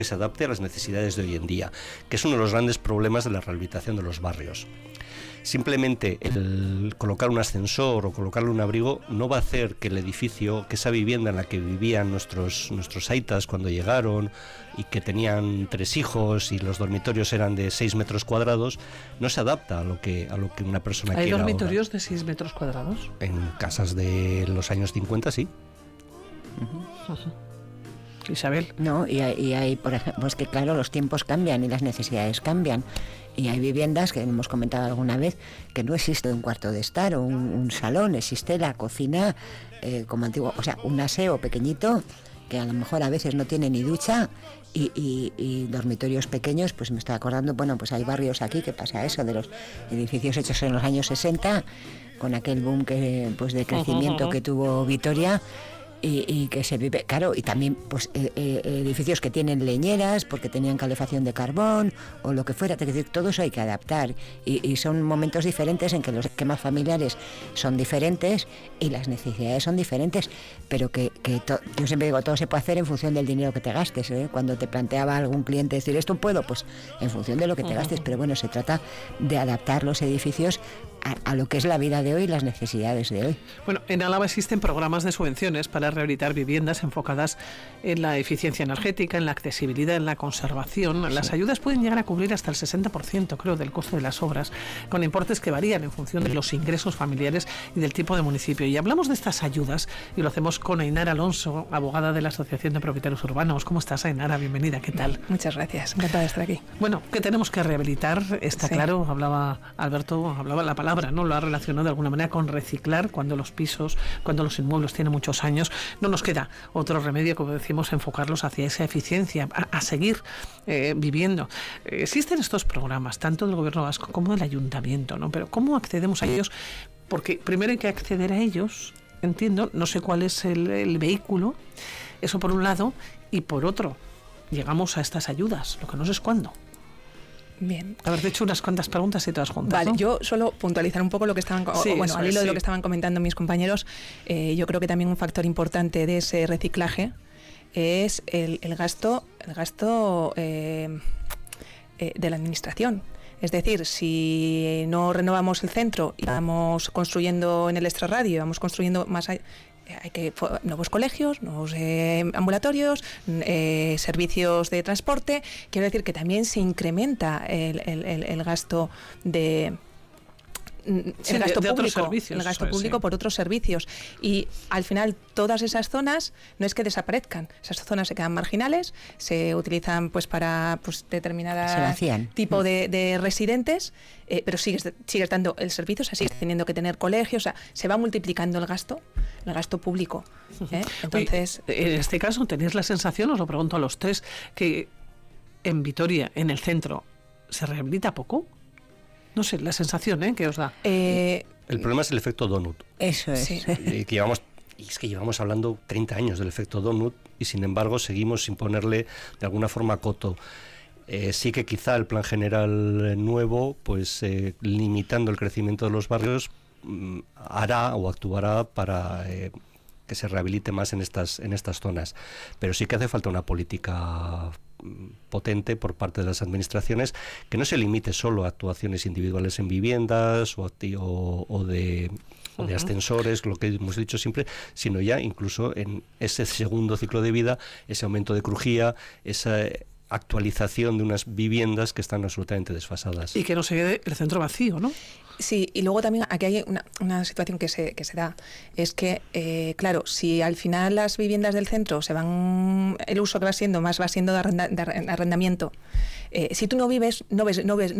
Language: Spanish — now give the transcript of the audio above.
que se adapte a las necesidades de hoy en día, que es uno de los grandes problemas de la rehabilitación de los barrios. Simplemente el colocar un ascensor o colocarle un abrigo no va a hacer que el edificio, que esa vivienda en la que vivían nuestros aitas cuando llegaron y que tenían 3 hijos y los dormitorios eran de 6 metros cuadrados, no se adapta a lo que una persona quiera. ¿Hay dormitorios ahora de 6 metros cuadrados? En casas de los años 50, sí. Isabel. No, y hay, por ejemplo, pues que claro, los tiempos cambian y las necesidades cambian. Y hay viviendas que hemos comentado alguna vez que no existe un cuarto de estar o un salón, existe la cocina como antiguo, o sea, un aseo pequeñito que a lo mejor a veces no tiene ni ducha y dormitorios pequeños. Pues me estoy acordando, bueno, pues hay barrios aquí que pasa eso, de los edificios hechos en los años 60, con aquel boom pues de crecimiento que tuvo Vitoria. Y que se vive, claro, y también pues edificios que tienen leñeras porque tenían calefacción de carbón o lo que fuera, es decir, todo eso hay que adaptar y son momentos diferentes en que los esquemas familiares son diferentes y las necesidades son diferentes, pero yo siempre digo, todo se puede hacer en función del dinero que te gastes, ¿eh? Cuando te planteaba algún cliente decir, esto puedo, pues en función de lo que te gastes, pero bueno, se trata de adaptar los edificios a lo que es la vida de hoy y las necesidades de hoy. Bueno, en Álava existen programas de subvenciones para rehabilitar viviendas enfocadas en la eficiencia energética, en la accesibilidad, en la conservación. Sí. Las ayudas pueden llegar a cubrir hasta el 60%, creo, del costo de las obras, con importes que varían en función de los ingresos familiares y del tipo de municipio. Y hablamos de estas ayudas y lo hacemos con Ainara Alonso, abogada de la Asociación de Propietarios Urbanos. ¿Cómo estás, Ainara? Bienvenida, ¿qué tal? Muchas gracias, encantada de estar aquí. Bueno, ¿qué tenemos que rehabilitar? Está claro, hablaba Alberto, la palabra, ¿no? Lo ha relacionado de alguna manera con reciclar cuando los pisos, cuando los inmuebles tienen muchos años. No nos queda otro remedio, como decimos, enfocarlos hacia esa eficiencia, a seguir viviendo. Existen estos programas, tanto del Gobierno vasco como del Ayuntamiento, ¿no? Pero ¿cómo accedemos a ellos? Porque primero hay que acceder a ellos, entiendo, no sé cuál es el vehículo, eso por un lado, y por otro, llegamos a estas ayudas, lo que no sé es cuándo. Bien. Haberte hecho unas cuantas preguntas y todas juntas. Vale, ¿no? Yo solo puntualizar un poco lo que estaban, al hilo de lo que estaban comentando mis compañeros. Yo creo que también un factor importante de ese reciclaje es el gasto de la administración. Es decir, si no renovamos el centro y vamos construyendo en el extrarradio, vamos construyendo más allá, hay nuevos colegios, nuevos ambulatorios, servicios de transporte. Quiero decir que también se incrementa el gasto de gasto público por otros servicios, y al final todas esas zonas no es que desaparezcan, esas zonas se quedan marginales, se utilizan pues para determinada tipo de residentes, pero sigues dando el servicio, o sea, sigues teniendo que tener colegios, o sea, se va multiplicando el gasto público. Entonces, en este caso, ¿tenéis la sensación, os lo pregunto a los tres, que en Vitoria, en el centro, se rehabilita poco? No sé, la sensación que os da. El problema es el efecto donut. Eso es. Sí. que llevamos hablando 30 años del efecto donut y sin embargo seguimos sin ponerle de alguna forma coto. Sí que quizá el plan general nuevo, pues limitando el crecimiento de los barrios, hará o actuará para que se rehabilite más en estas zonas. Pero sí que hace falta una política potente por parte de las administraciones que no se limite solo a actuaciones individuales en viviendas o de ascensores, lo que hemos dicho siempre, sino ya incluso en ese segundo ciclo de vida, ese aumento de crujía, esa actualización de unas viviendas que están absolutamente desfasadas. Y que no se quede el centro vacío, ¿no? Sí, y luego también aquí hay una situación que se da, es que, claro, si al final las viviendas del centro el uso que va siendo de arrendamiento, si tú no ves